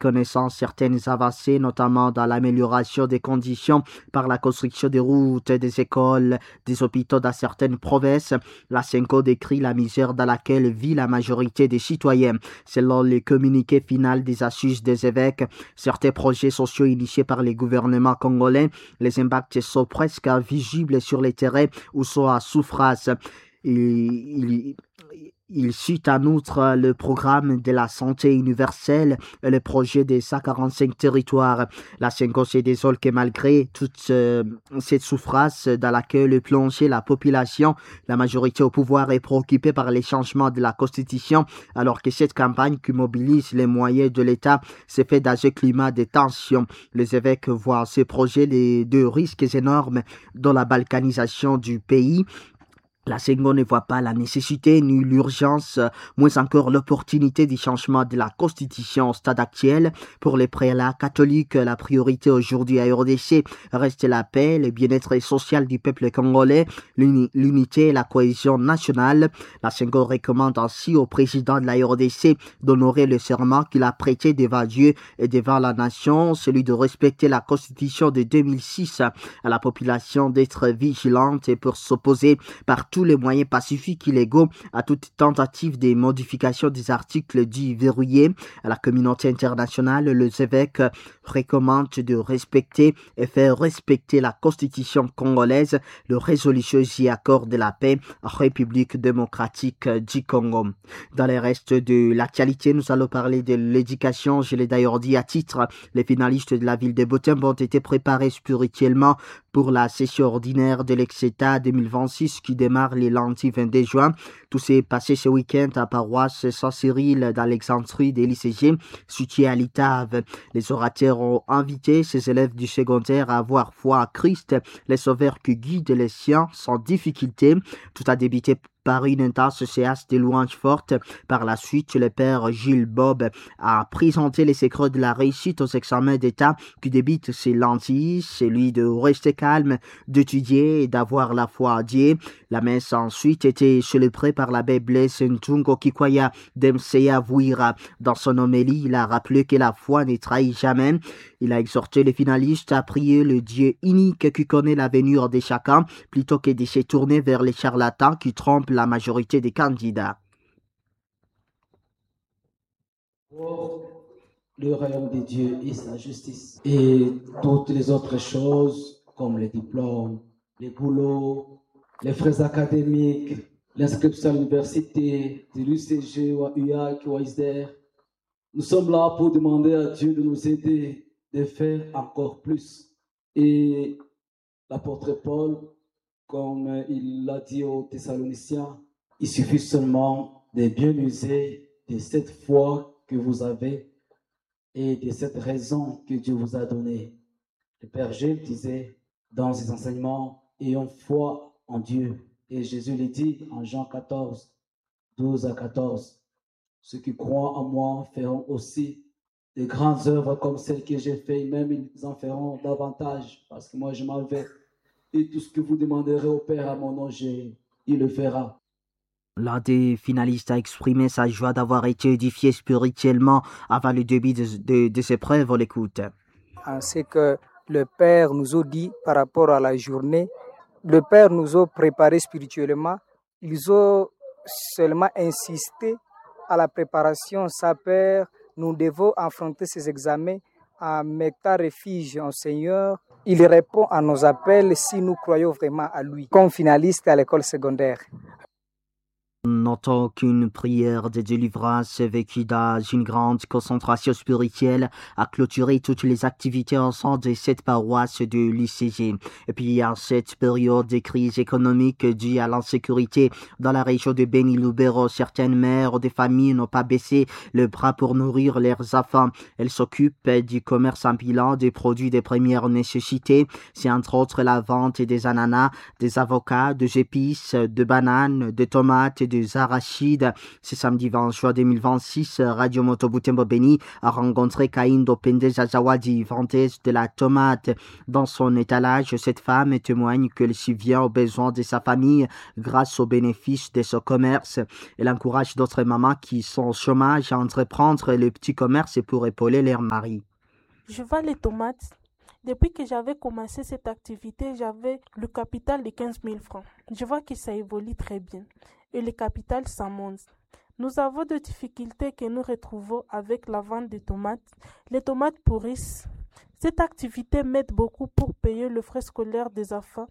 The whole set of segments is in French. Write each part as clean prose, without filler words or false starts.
reconnaissant certaines avancées, notamment dans l'amélioration des conditions par la construction des routes, des écoles, des hôpitaux dans certaines provinces, la Senko décrit la misère dans laquelle vit la majorité des citoyens. Selon le communiqué final des assises des évêques, certains projets sociaux initiés par les gouvernements congolais, les impacts sont presque invisibles sur les terrains ou sont à souffrance. Il cite en outre le programme de la santé universelle et le projet des 145 territoires. La Senko se désole que malgré toute cette souffrance dans laquelle plongeait la population, la majorité au pouvoir est préoccupée par les changements de la Constitution, alors que cette campagne qui mobilise les moyens de l'État s'est faite dans un climat de tension. Les évêques voient ces projets les deux risques énormes dans la balkanisation du pays. La Senko ne voit pas la nécessité ni l'urgence, moins encore l'opportunité du changement de la Constitution au stade actuel. Pour les prélats catholiques, la priorité aujourd'hui à RDC reste la paix, le bien-être social du peuple congolais, l'unité et la cohésion nationale. La Senko recommande ainsi au président de la RDC d'honorer le serment qu'il a prêté devant Dieu et devant la nation, celui de respecter la Constitution de 2006, à la population d'être vigilante et pour s'opposer par tous les moyens pacifiques et légaux à toute tentative de modification des articles dits verrouillés. À la communauté internationale, les évêques recommandent de respecter et faire respecter la Constitution congolaise, le résolution y accorde la paix, République démocratique du Congo. Dans le reste de l'actualité, nous allons parler de l'éducation. Je l'ai d'ailleurs dit à titre, les finalistes de la ville de Butembo ont été préparés spirituellement pour la session ordinaire de l'Exeta 2026 qui démarre le lundi 22 juin. Tout s'est passé ce week-end à paroisse Saint-Cyril d'Alexandrie des lycéens, située à l'Itave. Les orateurs ont invité ces élèves du secondaire à avoir foi à Christ, le sauveur qui guide les siens sans difficulté. Tout a débuté par une intense séance de louanges fortes. Par la suite, le père Gilles Bob a présenté les secrets de la réussite aux examens d'État qui débutent ce lundi, celui de rester calme, d'étudier et d'avoir la foi à Dieu. La messe a ensuite été célébrée par l'abbé Blaise Ntungo Kikwaya d'Mseya Vouira. Dans son homélie, il a rappelé que la foi ne trahit jamais. Il a exhorté les finalistes à prier le Dieu unique qui connaît l'avenir de chacun, plutôt que de se tourner vers les charlatans qui trompent la majorité des candidats. Le royaume de Dieu et sa justice. Et toutes les autres choses, comme les diplômes, les boulots, les frais académiques, l'inscription à l'université, de l'UCG ou à UAC ou à ISDER, nous sommes là pour demander à Dieu de nous aider, de faire encore plus. Et l'apôtre Paul, comme il l'a dit aux Thessaloniciens, il suffit seulement de bien user de cette foi que vous avez et de cette raison que Dieu vous a donnée. Le Père Gilles disait dans ses enseignements, ayons foi en Dieu. Et Jésus le dit en Jean 14, 12 à 14, ceux qui croient en moi feront aussi de grandes œuvres comme celles que j'ai faites, même ils en feront davantage, parce que moi je m'en vais. Et tout ce que vous demanderez au Père à mon nom, il le fera. L'un des finalistes a exprimé sa joie d'avoir été édifié spirituellement avant le début de ces preuves. On l'écoute. C'est que le Père nous a dit par rapport à la journée, le Père nous a préparé spirituellement. Ils ont seulement insisté à la préparation. Sa Père, nous devons affronter ces examens en mettant refuge en Seigneur. Il répond à nos appels si nous croyons vraiment à lui, comme finaliste à l'école secondaire. Notons qu'une prière de délivrance vécue dans une grande concentration spirituelle a clôturé toutes les activités au sein de cette paroisse de l'UCG. Et puis, en cette période de crise économique due à l'insécurité dans la région de Beni-Lubero, certaines mères des familles n'ont pas baissé le bras pour nourrir leurs enfants. Elles s'occupent du commerce ambulant des produits de première nécessité. C'est entre autres la vente des ananas, des avocats, des épices, de bananes, de tomates, des arachides. Ce samedi 20 juin 2026, Radio Moto Butembo Beni a rencontré Kaindo Pendeza Zawadi, vendeuse de la tomate. Dans son étalage, cette femme témoigne qu'elle subvient aux besoins de sa famille grâce aux bénéfices de ce commerce. Elle encourage d'autres mamans qui sont au chômage à entreprendre le petit commerce pour épauler leur mari. Je vends les tomates. Depuis que j'avais commencé cette activité, j'avais le capital de 15 000 francs. Je vois que ça évolue très bien et le capital ça monte. Nous avons des difficultés que nous retrouvons avec la vente des tomates. Les tomates pourrissent. Cette activité m'aide beaucoup pour payer le frais scolaire des enfants.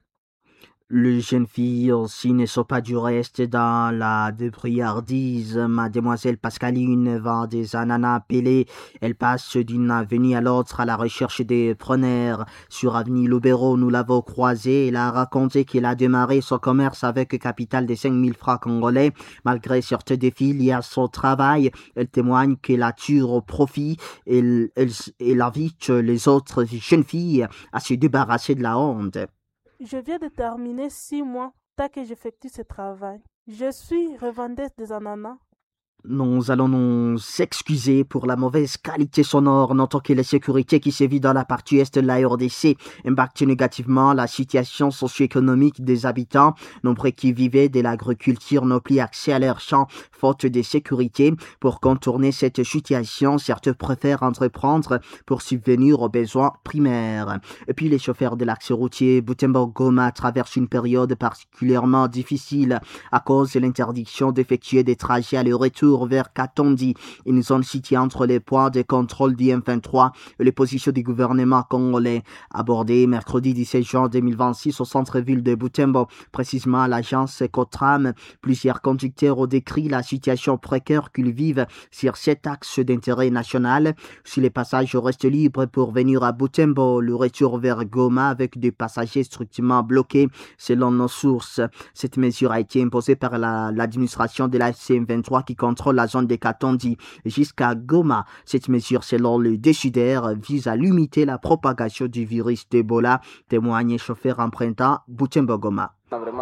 Les jeunes filles aussi ne sont pas du reste dans la débrouillardise. Mademoiselle Pascaline vend des ananas pelés. Elle passe d'une avenue à l'autre à la recherche des preneurs. Sur avenue Lubero, nous l'avons croisée. Elle a raconté qu'elle a démarré son commerce avec un capital de 5 000 francs congolais. Malgré certains défis liés à son travail, elle témoigne qu'elle attire au profit. Elle invite les autres jeunes filles à se débarrasser de la honte. Je viens de terminer 6 mois tant que j'effectue ce travail. Je suis revendeuse des ananas. Nous allons nous excuser pour la mauvaise qualité sonore, notant que la sécurité qui sévit dans la partie est de la RDC impacte négativement la situation socio-économique des habitants. Nombreux qui vivaient de l'agriculture n'ont plus accès à leurs champs, faute de sécurité. Pour contourner cette situation, certains préfèrent entreprendre pour subvenir aux besoins primaires. Et puis les chauffeurs de l'axe routier Butembo-Goma traversent une période particulièrement difficile à cause de l'interdiction d'effectuer des trajets à leur retour vers Katondi, une zone située entre les points de contrôle du M23 et les positions du gouvernement congolais. Abordé mercredi 17 juin 2026 au centre-ville de Butembo, précisément à l'agence Cotram, plusieurs conducteurs ont décrit la situation précaire qu'ils vivent sur cet axe d'intérêt national. Si les passages restent libres pour venir à Butembo, le retour vers Goma avec des passagers strictement bloqués selon nos sources. Cette mesure a été imposée par l'administration de la CM23 qui contrôle la zone de Katondi jusqu'à Goma. Cette mesure, selon le décideur, vise à limiter la propagation du virus d'Ebola, témoigne chauffeur empruntant Butembo Goma.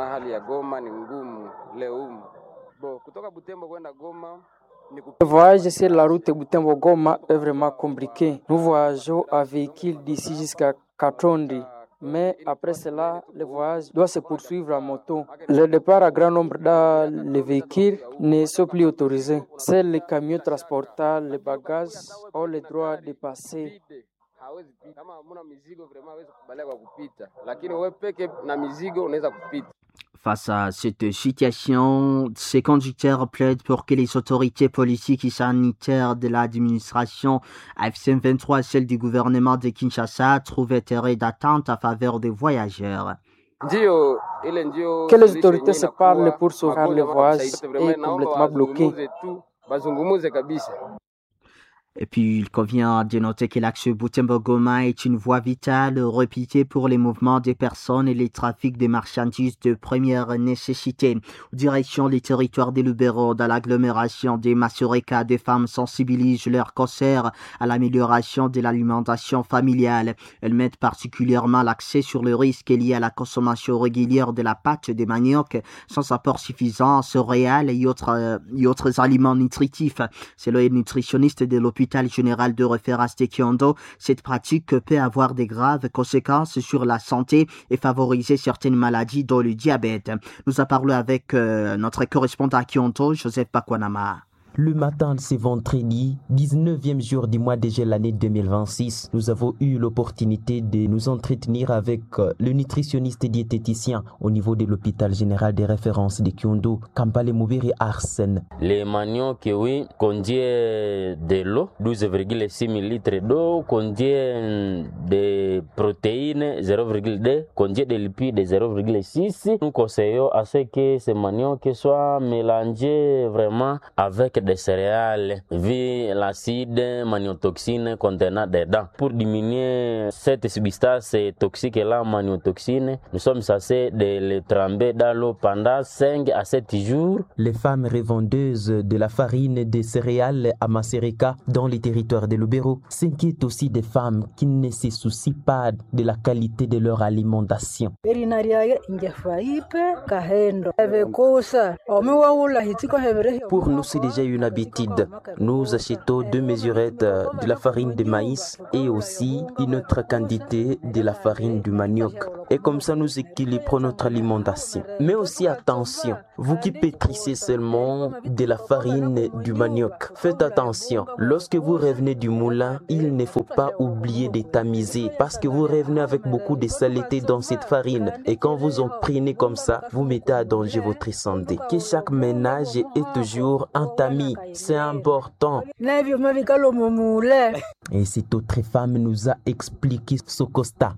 Le voyage sur la route Butembo-Goma est vraiment compliqué. Nous voyageons à véhicule d'ici jusqu'à Katondi. Mais après cela, le voyage doit se poursuivre à moto. Le départ à grand nombre dans les véhicules ne sont plus autorisés. Seuls les camions transportant les bagages ont le droit de passer. Face à cette situation, ces conducteurs plaident pour que les autorités politiques et sanitaires de l'administration AFC-M23 et celles du gouvernement de Kinshasa trouvent un terrain d'attente en faveur des voyageurs. Que les autorités se parlent pour sauver le voyage est complètement bloqué. Et puis, il convient de noter que l'axe Butembo-Goma est une voie vitale réputée pour les mouvements des personnes et les trafics des marchandises de première nécessité. Direction les territoires des Lubero, dans l'agglomération des Masureka, des femmes sensibilisent leur concert à l'amélioration de l'alimentation familiale. Elles mettent particulièrement l'accent sur le risque lié à la consommation régulière de la pâte de manioc sans apport suffisant en céréales et autres aliments nutritifs. C'est le nutritionniste de l'hôpital général de référence de Kiondo. Cette pratique peut avoir des graves conséquences sur la santé et favoriser certaines maladies dont le diabète. Nous en parlons avec notre correspondant à Kiondo, Joseph Bakwanama. Le matin de ce vendredi, 19e jour du mois de juillet l'année 2026, nous avons eu l'opportunité de nous entretenir avec le nutritionniste diététicien au niveau de l'hôpital général de référence de Kiondo, Kampale Moubiri Arsène. Les manioc, oui, contient de l'eau, 12,6 ml d'eau, contient des protéines, 0,2, contient des lipides, 0,6. Nous conseillons à ce que ces manioc soient mélangés vraiment avec des céréales, vu l'acide maniotoxine contenant dedans. Pour diminuer cette substance toxique-là, maniotoxine, nous sommes censés de le tremper dans l'eau pendant 5 à 7 jours. Les femmes revendeuses de la farine des céréales à Masereka, dans les territoires de Lubero, s'inquiètent aussi des femmes qui ne se soucient pas de la qualité de leur alimentation. Pour nous, c'est déjà une habitude. Nous achetons 2 mesurettes de la farine de maïs et aussi une autre quantité de la farine du manioc. Et comme ça, nous équilibrons notre alimentation. Mais aussi attention, vous qui pétrissez seulement de la farine du manioc, faites attention. Lorsque vous revenez du moulin, il ne faut pas oublier de tamiser parce que vous revenez avec beaucoup de saleté dans cette farine. Et quand vous en prenez comme ça, vous mettez à danger votre santé. Que chaque ménage est toujours un tamis, c'est important. Et cette autre femme nous a expliqué ce constat.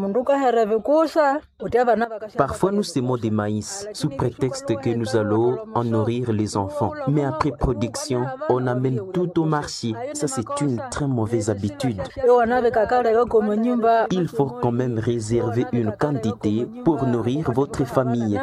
Parfois nous sémons des maïs sous prétexte que nous allons en nourrir les enfants. Mais après production, on amène tout au marché. Ça, c'est une très mauvaise habitude. Il faut quand même réserver une quantité pour nourrir votre famille.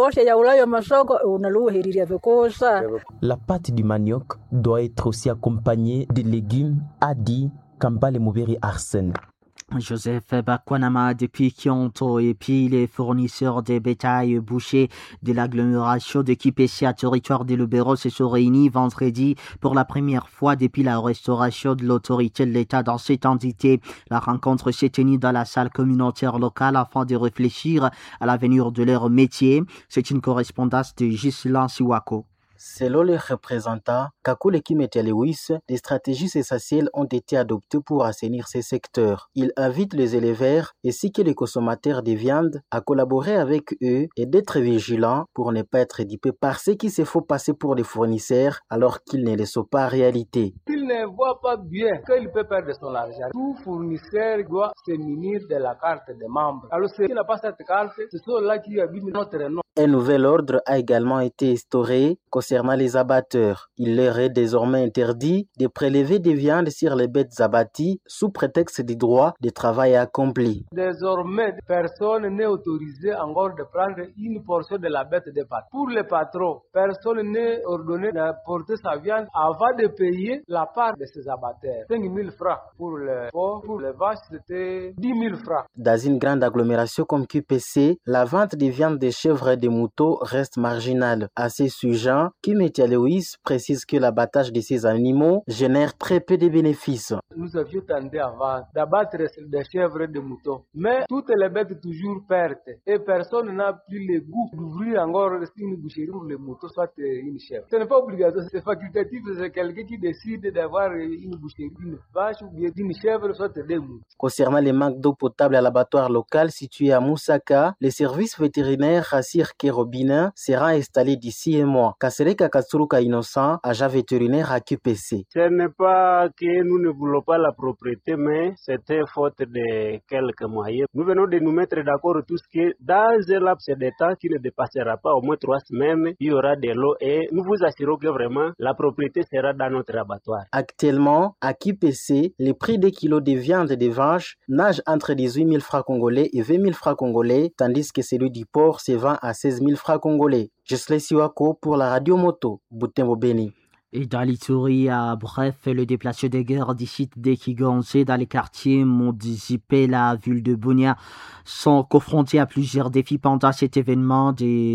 La pâte du manioc doit être aussi accompagnée de légumes, a dit Kambale Mouberi Arsène. Joseph Bakwanama depuis Kionto et puis les fournisseurs de bétail bouchers de l'agglomération de Kipesi à territoire de Lubero se sont réunis vendredi pour la première fois depuis la restauration de l'autorité de l'État dans cette entité. La rencontre s'est tenue dans la salle communautaire locale afin de réfléchir à l'avenir de leur métier. C'est une correspondance de Ghislain Siwako. Selon les représentants, Kakule Kimetelewis, des stratégies essentielles ont été adoptées pour assainir ces secteurs. Ils invitent les éleveurs ainsi que les consommateurs de viande à collaborer avec eux et d'être vigilants pour ne pas être dupés par ceux qui se font passer pour des fournisseurs alors qu'ils ne le sont pas en réalité. Il ne voit pas bien qu'il peut perdre son argent. Tout fournisseur doit se munir de la carte des membres. Alors ceux qui n'ont pas cette carte, ce sont là qui abîment notre nom. Un nouvel ordre a également été instauré concernant les abatteurs. Il leur est désormais interdit de prélever des viandes sur les bêtes abattues sous prétexte du droit de travail accompli. Désormais, personne n'est autorisé encore de prendre une portion de la bête de pâte. Pour les patrons, personne n'est ordonné d'apporter sa viande avant de payer la part de ses abatteurs. 5 000 francs pour les porcs, pour les vaches, c'était 10 000 francs. Dans une grande agglomération comme QPC, la vente des viandes de chèvres et des moutons reste marginale. À ce sujet, Kimetia Lewis précise que l'abattage de ces animaux génère très peu de bénéfices. Nous avions tenté avant d'abattre des chèvres et des moutons, mais toutes les bêtes toujours perdent et personne n'a plus le goût d'ouvrir encore une boucherie pour les moutons, soit une chèvre. Ce n'est pas obligatoire, c'est facultatif, c'est quelqu'un qui décide d'avoir une boucherie, une vache ou bien une chèvre, soit des moutons. Concernant les manques d'eau potable à l'abattoir local situé à Moussaka, les services vétérinaires rassurent que robinet sera installé d'ici un mois. Kasereka Katsuruka Innocent, agent vétérinaire à QPC. Ce n'est pas que nous ne voulons pas la propriété, mais c'était faute de quelques moyens. Nous venons de nous mettre d'accord tous que dans un laps de temps qui ne dépassera pas au moins 3 semaines, il y aura de l'eau et nous vous assurons que vraiment la propriété sera dans notre abattoir. Actuellement, à QPC, le prix des kilos de viande de vache nage entre 18 000 francs congolais et 20 000 francs congolais, tandis que celui du porc se vend à 16 000 francs congolais. Gisle Siwako pour la radio moto, Butembo Beni. Et dans l'Ituri, bref, le déplacé de guerre du site de Kigonze dans les quartiers Mondizipé, la ville de Bunia, sont confrontés à plusieurs défis pendant cet avènement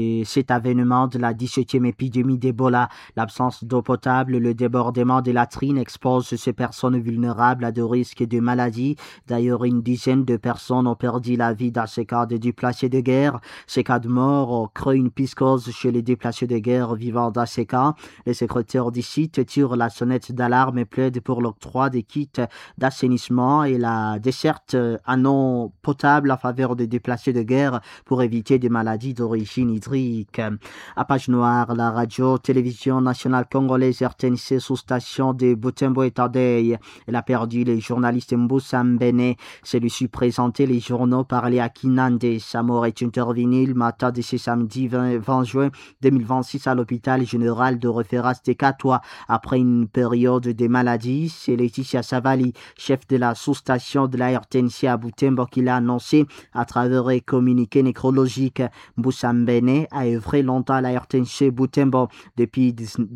de la 17e épidémie d'Ebola. L'absence d'eau potable, le débordement des latrines exposent ces personnes vulnérables à des risques de maladies. D'ailleurs, une dizaine de personnes ont perdu la vie dans ces cas de déplacés de guerre. Ces cas de mort créent une psychose chez les déplacés de guerre vivant dans ces cas. Le secrétaire du site tire la sonnette d'alarme et plaide pour l'octroi des kits d'assainissement et la desserte en eau potable en faveur des déplacés de guerre pour éviter des maladies d'origine hydrique. À Page Noire, la radio-télévision nationale congolaise RTNC sous-station de Butembo et Tadei. Elle a perdu les journalistes Mboussa Mbene. Celui-ci présentait les journaux parlait à Kinande. Sa mort est intervenue le matin de ce samedi 20 juin 2026 à l'hôpital général de référence de Katoa. fois après une période de maladie. C'est Laetitia Savali, chef de la sous-station de la RTNC à Butembo, qui l'a annoncé à travers un communiqué nécrologique. Mbusambene a œuvré longtemps à la RTNC Butembo. Depuis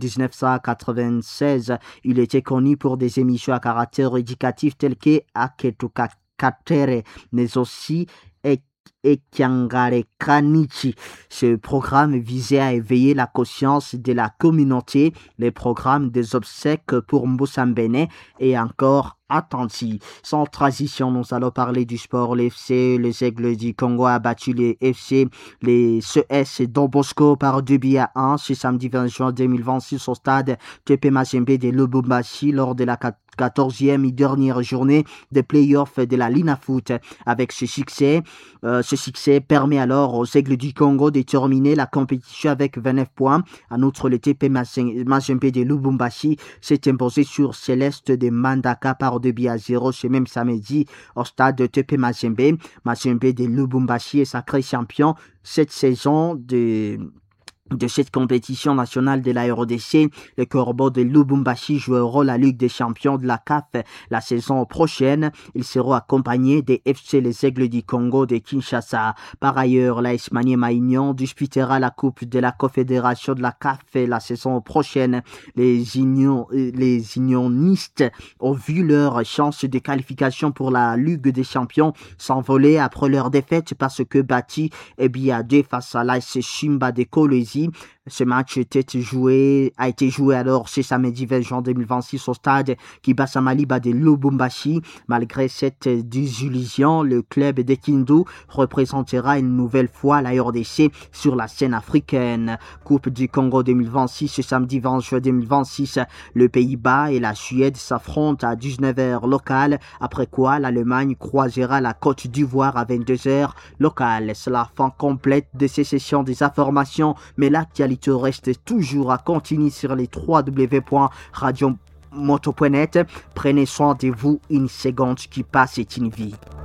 1996, il était connu pour des émissions à caractère éducatif telles que Aketuka Katere, mais aussi Ekiangare Kanichi. Ce programme visait à éveiller la conscience de la communauté. Les programmes des obsèques pour Mbusambene et encore attentif. Sans transition, nous allons parler du sport. L'FC, les Aigles du Congo a battu les FC, les CS Don Bosco par 2-1 ce samedi 20 juin 2026 au stade TP Mazembe de Lubumbashi lors de la 14e et dernière journée des playoffs de la Lina Foot. Avec ce succès permet alors aux Aigles du Congo de terminer la compétition avec 29 points. En outre, le TP Mazembe de Lubumbashi s'est imposé sur Céleste de Mandaka par 2-0 ce même samedi au stade de TP Mazembe. Mazembe de Lubumbashi est sacré champion cette saison de cette compétition nationale de la RDC. Le Corbeau de Lubumbashi joueront la Ligue des champions de la CAF la saison prochaine. Ils seront accompagnés des FC les Aigles du Congo de Kinshasa. Par ailleurs, l'AS Maniema Union disputera la Coupe de la Confédération de la CAF la saison prochaine. Les unionistes ont vu leur chance de qualification pour la Ligue des champions s'envoler après leur défaite parce que battu à 2 face à l'AS Shimba de Kolwezi. Ce match a été joué alors ce samedi 20 juin 2026 au stade Kibasa Maliba de Lubumbashi. Malgré cette désillusion, le club de Kindu représentera une nouvelle fois la RDC sur la scène africaine. Coupe du Congo 2026 ce samedi 20 juin 2026. Le Pays-Bas et la Suède s'affrontent à 19h locale, après quoi l'Allemagne croisera la Côte d'Ivoire à 22h locale. C'est la fin complète de ces sessions des informations, mais l'actualité reste toujours à continuer sur les www.radiomoto.net. Prenez soin de vous, une seconde qui passe est une vie.